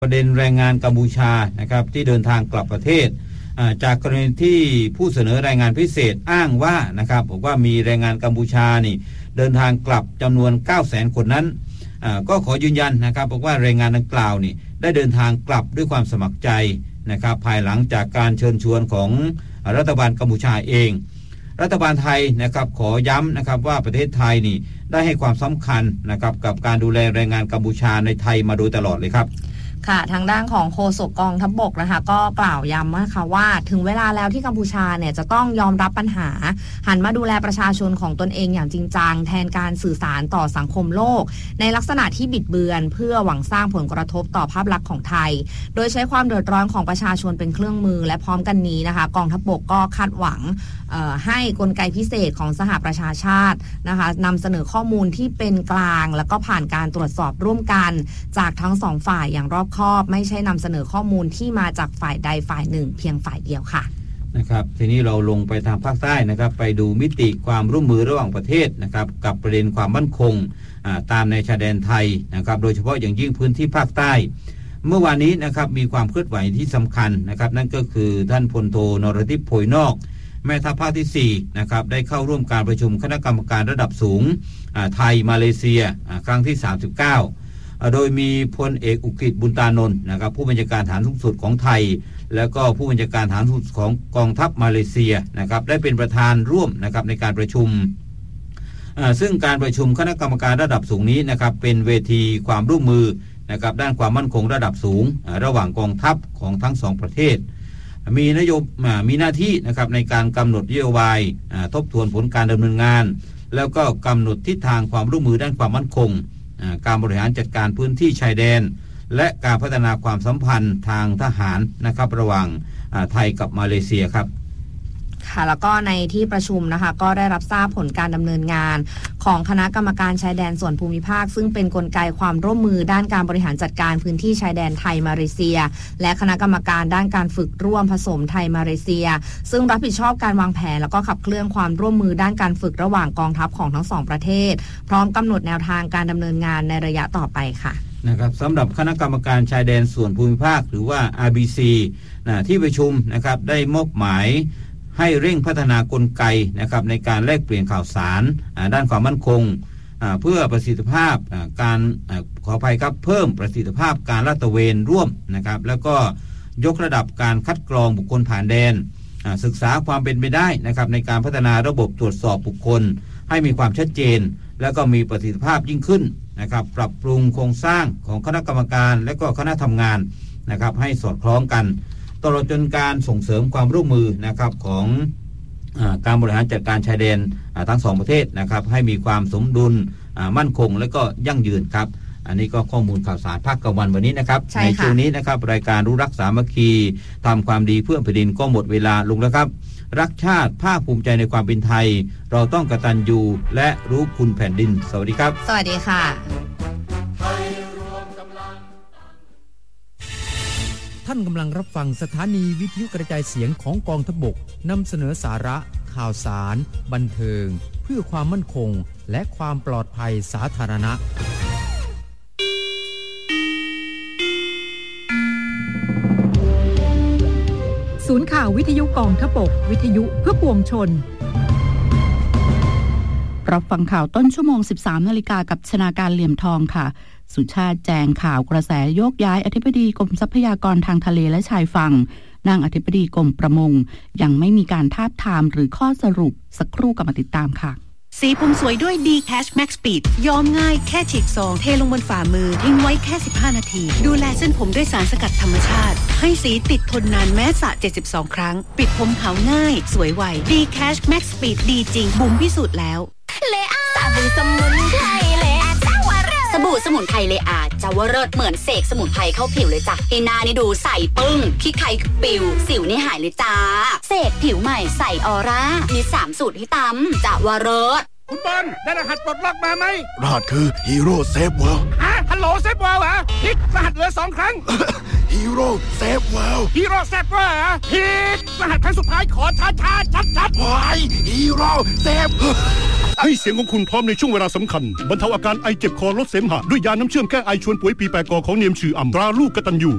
ประเด็นแรงงานกัมพูชานะครับที่เดินทางกลับประเทศจากกรณีที่ผู้เสนอรายงานพิเศษอ้างว่านะครับบอกว่ามีแรงงานกัมพูชานี่เดินทางกลับจำนวน 900,000 คนนั้นก็ขอยืนยันนะครับบอกว่าแรงงานดังกล่าวนี่ได้เดินทางกลับด้วยความสมัครใจนะครับภายหลังจากการเชิญชวนของรัฐบาลกัมพูชาเองรัฐบาลไทยนะครับขอย้ำนะครับว่าประเทศไทยนี่ได้ให้ความสำคัญนะครับกับการดูแลแรงงานกัมพูชาในไทยมาโดยตลอดเลยครับค่ะทางด้านของโฆษกกองทัพบกนะคะก็กล่าวย้ำนะคะว่าถึงเวลาแล้วที่กัมพูชาเนี่ยจะต้องยอมรับปัญหาหันมาดูแลประชาชนของตนเองอย่างจริงจังแทนการสื่อสารต่อสังคมโลกในลักษณะที่บิดเบือนเพื่อหวังสร้างผลกระทบต่อภาพลักษณ์ของไทยโดยใช้ความเดือดร้อนของประชาชนเป็นเครื่องมือและพร้อมกันนี้นะคะกองทัพบกก็คาดหวังให้กลไกพิเศษของสหประชาชาตินะคะนำเสนอข้อมูลที่เป็นกลางแล้วก็ผ่านการตรวจสอบร่วมกันจากทั้งสองฝ่ายอย่างรอบคอบไม่ใช่นำเสนอข้อมูลที่มาจากฝ่ายใดฝ่ายหนึ่งเพียงฝ่ายเดียวค่ะนะครับทีนี้เราลงไปทางภาคใต้นะครับไปดูมิติความร่วมมือระหว่างประเทศนะครับกับประเด็นความมั่นคงตามในชายแดนไทยนะครับโดยเฉพาะอย่างยิ่งพื้นที่ภาคใต้เมื่อวานนี้นะครับมีความเคลื่อนไหวที่สำคัญนะครับนั่นก็คือท่านพลโทนรทิพย์โพยนอกแม่ทัพภาคที่4นะครับได้เข้าร่วมการประชุมคณะกรรมการระดับสูงไทยมาเลเซียครั้งที่39โดยมีพลเอกอุกฤษบุญตานนท์นะครับผู้บัญชาการฐานสูงสุดของไทยแล้วก็ผู้บัญชาการฐานสูงสุดของกองทัพมาเลเซียนะครับได้เป็นประธานร่วมนะครับในการประชุมซึ่งการประชุมคณะกรรมการระดับสูงนี้นะครับเป็นเวทีความร่วมมือนะครับด้านความมั่นคงระดับสูงระหว่างกองทัพของทั้งสองประเทศมีหน้าที่นะครับในการกำหนดนโยบายทบทวนผลการดำเนินงานแล้วก็กำหนดทิศทางความร่วมมือด้านความมั่นคงการบริหารจัดการพื้นที่ชายแดนและการพัฒนาความสัมพันธ์ทางทหารนะครับระหว่างไทยกับมาเลเซียครับค่ะแล้วก็ในที่ประชุมนะคะก็ได้รับทราบผลการดำเนินงานของคณะกรรมการชายแดนส่วนภูมิภาคซึ่งเป็นกลไกความร่วมมือด้านการบริหารจัดการพื้นที่ชายแดนไทยมาเลเซียและคณะกรรมการด้านการฝึกร่วมผสมไทยมาเลเซียซึ่งรับผิดชอบการวางแผนแล้วก็ขับเคลื่อนความร่วมมือด้านการฝึกระหว่างกองทัพของทั้งสองประเทศพร้อมกำหนดแนวทางการดำเนินงานในระยะต่อไปค่ะนะครับสำหรับคณะกรรมการชายแดนส่วนภูมิภาคหรือว่า RBC ที่ประชุมนะครับได้มอบหมายให้เร่งพัฒนากลไกนะครับในการแลกเปลี่ยนข่าวสารด้านความมั่นคงเพื่อประสิทธิภาพการขออภัยครับเพิ่มประสิทธิภาพการลาดตระเวนร่วมนะครับแล้วก็ยกระดับการคัดกรองบุคคลผ่านแดนศึกษาความเป็นไปได้นะครับในการพัฒนาระบบตรวจสอบบุคคลให้มีความชัดเจนแล้วก็มีประสิทธิภาพยิ่งขึ้นนะครับปรับปรุงโครงสร้างของคณะกรรมการและก็คณะทำงานนะครับให้สอดคล้องกันตลอดจนการส่งเสริมความร่วมมือนะครับของการบริหารจัดการชายแดนทั้งสองประเทศนะครับให้มีความสมดุลมั่นคงและก็ยั่งยืนครับอันนี้ก็ข้อมูลข่าวสารภาคกลางวันวันนี้นะครับ ในช่วงนี้นะครับรายการรู้รักสามัคคีทำความดีเพื่อแผ่นดินก็หมดเวลาลงแล้วครับรักชาติภาคภูมิใจในความเป็นไทยเราต้องกตัญญูและรู้คุณแผ่นดินสวัสดีครับสวัสดีค่ะท่านกำลังรับฟังสถานีวิทยุกระจายเสียงของกองทัพบกนำเสนอสาระข่าวสารบันเทิงเพื่อความมั่นคงและความปลอดภัยสาธารณะศูนย์ข่าววิทยุกองทัพบกวิทยุเพื่อปวงชนรับฟังข่าวต้นชั่วโมง 13 นาฬิกากับชนาการเหลี่ยมทองค่ะสุชาติแจงข่าวกระแสโยกย้ายอธิบดีกรมทรัพยากรทางทะเลและชายฝั่งนางอธิบดีกรมประมงยังไม่มีการทาบทามหรือข้อสรุปสักครู่กลับมาติดตามค่ะสีผมสวยด้วย D-Cash Max Speed ย้อมง่ายแค่ฉีกซองเทลงบนฝ่ามือทิ้งไว้แค่15นาทีดูแลเส้นผมด้วยสารสกัดธรรมชาติให้สีติดทนนานแม้สระ72ครั้งปิดผมขาวง่ายสวยไว D-Cash Max Speed ดีจริงบุ๋มพิสูจน์แล้วเลอาสบู่สมุนไพรเลอาเจ้าวเริศสบู่สมุนไพรเลอาเจ้าวเริศเหมือนเสกสมุนไพรเข้าผิวเลยจ้ะให้หน้านี่ดูใสปึ้งขี้ไข่ปิวสิวนี่หายเลยจ้าเสกผิวใหม่ใสออร่ามี3สูตรให้ตำเจ้าวเริศคุณบอลได้รหัสปลดล็อกมาไหมรหัสคือฮีโร่เซฟเวิลด์ฮัลโหลเซฟเวิลด์เหรอพลิกรหัสเหลือ2ครั้งฮีโร่เซฟเวิลด์ฮีโร่เซฟเวิลด์เหรอพลิกรหัสครั้งสุดท้ายขอช้าๆชัดๆว้ายฮีโร่เซฟให้เสียงของคุณพร้อมในช่วงเวลาสำคัญบรรเทาอาการไอเจ็บคอลดเสมหะด้วยยาน้ำเชื่อมแก้ไอชวนป่วยปีแปรกอของเนียมชื่ออ่ำตราลูกกตัญญู